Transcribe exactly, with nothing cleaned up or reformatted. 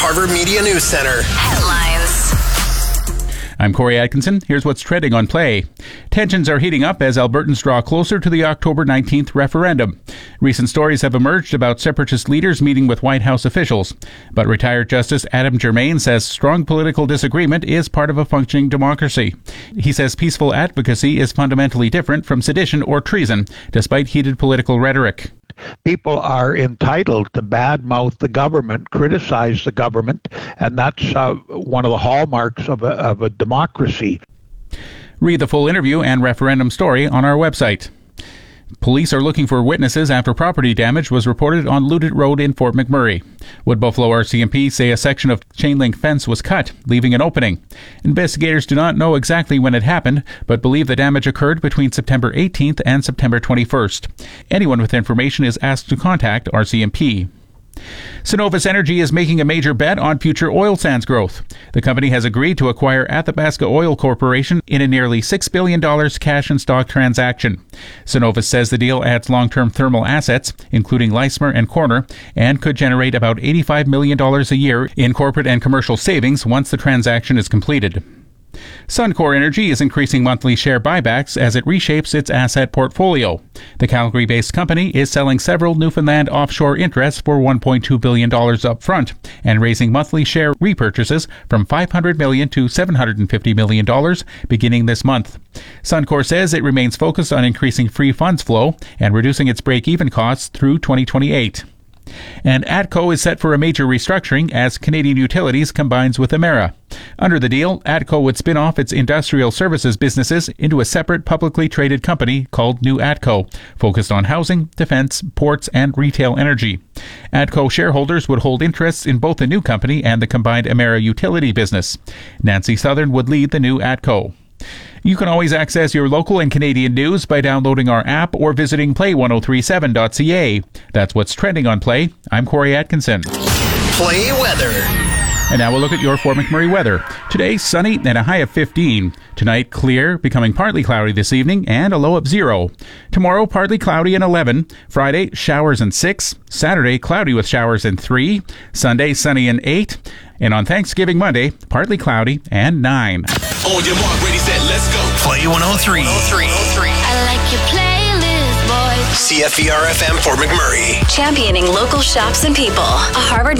Harvard Media News Center. Headlines. I'm Corey Atkinson. Here's what's trending on Play. Tensions are heating up as Albertans draw closer to the October nineteenth referendum. Recent stories have emerged about separatist leaders meeting with White House officials. But retired Justice Adam Germain says strong political disagreement is part of a functioning democracy. He says peaceful advocacy is fundamentally different from sedition or treason, despite heated political rhetoric. People are entitled to badmouth the government, criticize the government, and that's uh, one of the hallmarks of a, of a democracy. Read the full interview and referendum story on our website. Police are looking for witnesses after property damage was reported on Ludit Road in Fort McMurray. Wood Buffalo R C M P say a section of chain-link fence was cut, leaving an opening. Investigators do not know exactly when it happened, but believe the damage occurred between September eighteenth and September twenty-first. Anyone with information is asked to contact R C M P. Cenovus Energy is making a major bet on future oil sands growth. The company has agreed to acquire Athabasca Oil Corporation in a nearly six billion dollars cash and stock transaction. Cenovus says the deal adds long-term thermal assets, including Leismer and Corner, and could generate about eighty-five million dollars a year in corporate and commercial savings once the transaction is completed. Suncor Energy is increasing monthly share buybacks as it reshapes its asset portfolio. The Calgary-based company is selling several Newfoundland offshore interests for one point two billion dollars up front and raising monthly share repurchases from five hundred million dollars to seven hundred fifty million dollars beginning this month. Suncor says it remains focused on increasing free funds flow and reducing its break-even costs through twenty twenty-eight. And ATCO is set for a major restructuring as Canadian Utilities combines with Emera. Under the deal, ATCO would spin off its industrial services businesses into a separate publicly traded company called New ATCO, focused on housing, defense, ports, and retail energy. ATCO shareholders would hold interests in both the new company and the combined Emera utility business. Nancy Southern would lead the new ATCO. You can always access your local and Canadian news by downloading our app or visiting play ten thirty-seven dot c a. That's what's trending on Play. I'm Corey Atkinson. Play weather. And now we'll look at your Fort McMurray weather. Today, sunny and a high of fifteen. Tonight, clear, becoming partly cloudy this evening, and a low of zero. Tomorrow, partly cloudy and eleven. Friday, showers and six. Saturday, cloudy with showers and three. Sunday, sunny and eight. And on Thanksgiving Monday, partly cloudy and nine. On your mark, ready, set, let's go. Play one oh three. I like your playlist, boys. C F E R F M Fort McMurray. Championing local shops and people. A Harvard